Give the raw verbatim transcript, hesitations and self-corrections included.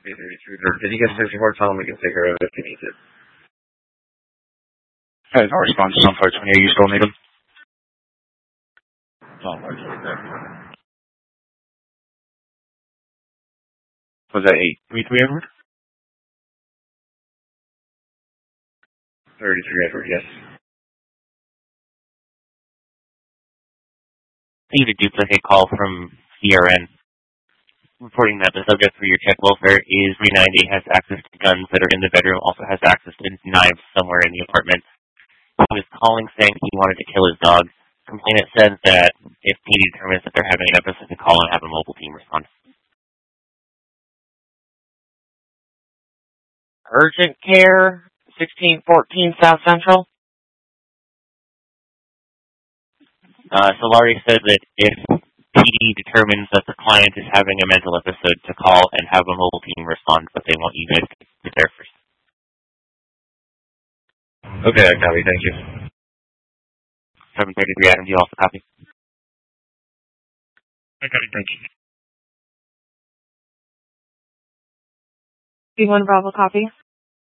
eight thirty-three. Did you get sixty-four? Tell them we can take care of it if you need it. Hey, no response on five twenty. You still need them? Oh, okay. Was that eight thirty-three Edward? thirty-three Edward, yes. Need a duplicate call from C R N reporting that the subject for your check welfare is three ninety, has access to guns that are in the bedroom, also has access to knives somewhere in the apartment. He was calling saying he wanted to kill his dog. Complainant says that if P D determines that they're having an episode, to call and have a mobile team respond. Urgent care, sixteen fourteen South Central. Uh, Solari said that if P D determines that the client is having a mental episode, to call and have a mobile team respond, but they want you guys to get there first. Okay, I copy. Thank you. seven thirty-three Adam, do you also copy? I copy. Thank you. B one Bravo, copy.